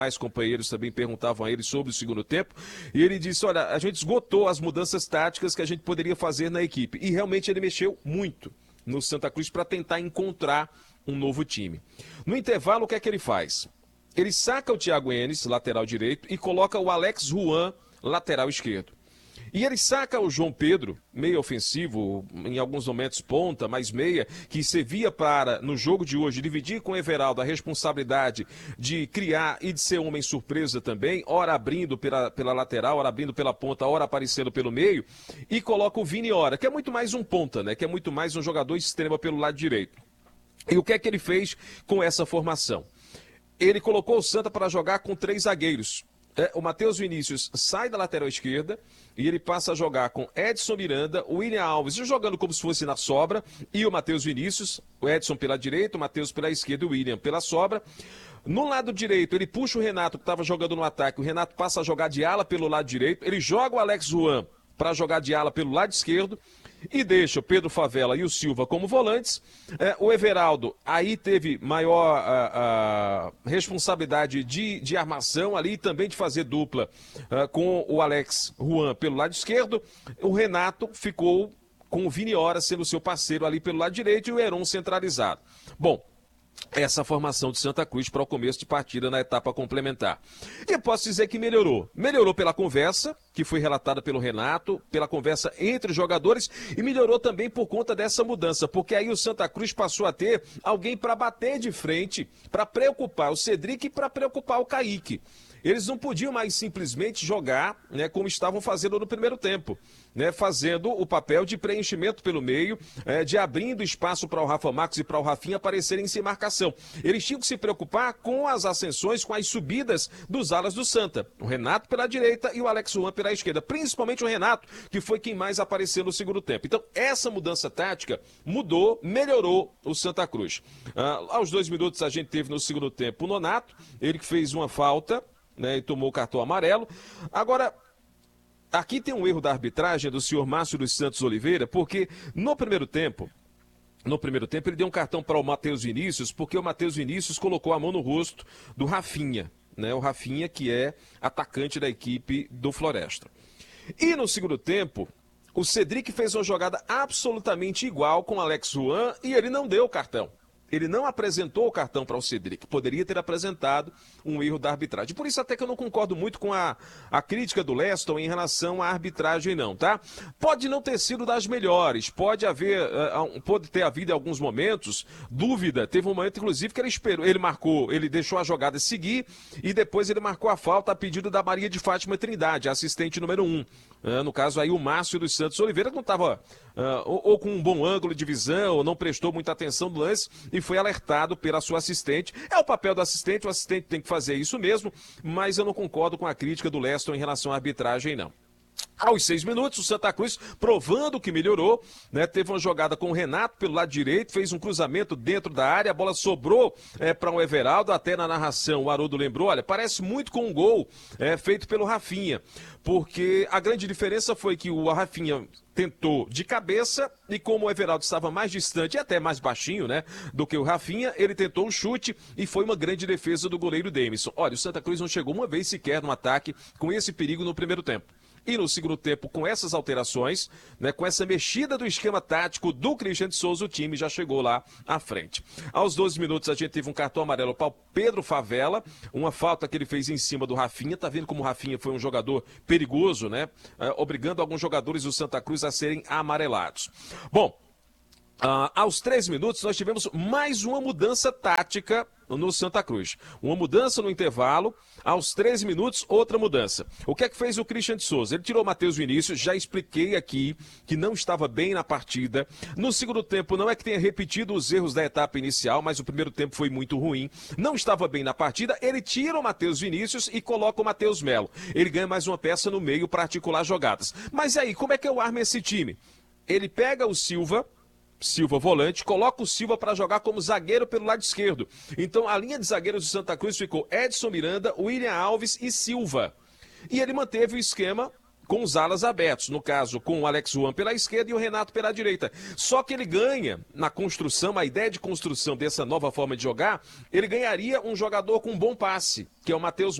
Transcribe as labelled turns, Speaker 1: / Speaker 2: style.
Speaker 1: mais companheiros também perguntavam a ele sobre o segundo tempo, e ele disse, olha, a gente esgotou as mudanças táticas que a gente poderia fazer na equipe, e realmente ele mexeu muito no Santa Cruz para tentar encontrar um novo time. No intervalo, o que é que ele faz? Ele saca o Thiago Enes, lateral direito, e coloca o Alex Ruan, lateral esquerdo. E ele saca o João Pedro, meio ofensivo, em alguns momentos ponta, mais meia, que servia para, no jogo de hoje, dividir com o Everaldo a responsabilidade de criar e de ser homem surpresa também, ora abrindo pela lateral, ora abrindo pela ponta, ora aparecendo pelo meio, e coloca o Vini Ora, que é muito mais um ponta, né? Que é muito mais um jogador extremo pelo lado direito. E o que é que ele fez com essa formação? Ele colocou o Santa para jogar com 3 zagueiros. O Matheus Vinícius sai da lateral esquerda e ele passa a jogar com Edson Miranda, o William Alves jogando como se fosse na sobra e o Matheus Vinícius, o Edson pela direita, o Matheus pela esquerda e o William pela sobra. No lado direito, ele puxa o Renato, que estava jogando no ataque, o Renato passa a jogar de ala pelo lado direito, ele joga o Alex Ruan para jogar de ala pelo lado esquerdo e deixa o Pedro Favela e o Silva como volantes. O Everaldo aí teve maior responsabilidade de armação ali, também de fazer dupla com o Alex Ruan pelo lado esquerdo. O Renato ficou com o Vini Ora sendo seu parceiro ali pelo lado direito e o Heron centralizado. Bom, essa formação de Santa Cruz para o começo de partida na etapa complementar. E eu posso dizer que melhorou. Melhorou pela conversa, que foi relatada pelo Renato, pela conversa entre os jogadores, e melhorou também por conta dessa mudança, porque aí o Santa Cruz passou a ter alguém para bater de frente, para preocupar o Cedric e para preocupar o Kaique. Eles não podiam mais simplesmente jogar, né, como estavam fazendo no primeiro tempo, né, fazendo o papel de preenchimento pelo meio, de abrindo espaço para o Rafa Marques e para o Rafinha aparecerem sem marcação. Eles tinham que se preocupar com as ascensões, com as subidas dos alas do Santa. O Renato pela direita e o Alex Ruan pela esquerda, principalmente o Renato, que foi quem mais apareceu no segundo tempo. Então, essa mudança tática mudou, melhorou o Santa Cruz. Aos 2 minutos a gente teve no segundo tempo o Nonato, ele que fez uma falta, né, e tomou o cartão amarelo. Agora, aqui tem um erro da arbitragem do senhor Márcio dos Santos Oliveira, porque no primeiro tempo ele deu um cartão para o Matheus Vinícius, porque o Matheus Vinícius colocou a mão no rosto do Rafinha, né, o Rafinha que é atacante da equipe do Floresta. E no segundo tempo, o Cedric fez uma jogada absolutamente igual com o Alex Ruan e ele não deu o cartão. Ele não apresentou o cartão para o Cedric. Poderia ter apresentado um erro da arbitragem. Por isso até que eu não concordo muito com a crítica do Leston em relação à arbitragem não, tá? Pode não ter sido das melhores. Pode ter havido em alguns momentos dúvida. Teve um momento, inclusive, que ele esperou. Ele deixou a jogada seguir e depois ele marcou a falta a pedido da Maria de Fátima Trindade, assistente número 1. No caso aí o Márcio dos Santos Oliveira não estava ou com um bom ângulo de visão, ou não prestou muita atenção no lance e foi alertado pela sua assistente. É o papel do assistente, o assistente tem que fazer isso mesmo, mas eu não concordo com a crítica do Leston em relação à arbitragem, não. Aos 6 minutos, o Santa Cruz, provando que melhorou, né, teve uma jogada com o Renato pelo lado direito, fez um cruzamento dentro da área, a bola sobrou para o Everaldo, até na narração o Haroldo lembrou, olha, parece muito com um gol feito pelo Rafinha, porque a grande diferença foi que o Rafinha tentou de cabeça e como o Everaldo estava mais distante e até mais baixinho, né, do que o Rafinha, ele tentou um chute e foi uma grande defesa do goleiro Demisson. Olha, o Santa Cruz não chegou uma vez sequer no ataque com esse perigo no primeiro tempo. E no segundo tempo, com essas alterações, né, com essa mexida do esquema tático do Christian de Souza, o time já chegou lá à frente. Aos 12 minutos, a gente teve um cartão amarelo para o Pedro Favela, uma falta que ele fez em cima do Rafinha. Tá vendo como o Rafinha foi um jogador perigoso, né? Obrigando alguns jogadores do Santa Cruz a serem amarelados. Bom, aos 3 minutos, nós tivemos mais uma mudança tática no Santa Cruz. Uma mudança no intervalo, aos 13 minutos, outra mudança. O que é que fez o Christian de Souza? Ele tirou o Matheus Vinícius, já expliquei aqui que não estava bem na partida. No segundo tempo, não é que tenha repetido os erros da etapa inicial, mas o primeiro tempo foi muito ruim. Não estava bem na partida, ele tira o Matheus Vinícius e coloca o Matheus Melo. Ele ganha mais uma peça no meio para articular jogadas. Mas aí, como é que eu armo esse time? Ele pega o Silva volante, coloca o Silva para jogar como zagueiro pelo lado esquerdo. Então a linha de zagueiros do Santa Cruz ficou Edson Miranda, William Alves e Silva. E ele manteve o esquema com os alas abertos, no caso, com o Alex Juan pela esquerda e o Renato pela direita. Só que ele ganha, na construção, a ideia de construção dessa nova forma de jogar, ele ganharia um jogador com um bom passe, que é o Matheus